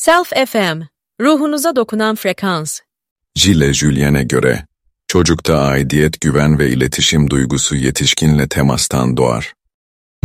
Self FM, ruhunuza dokunan frekans. Gilles Julien'e göre, çocukta aidiyet, güven ve iletişim duygusu yetişkinle temastan doğar.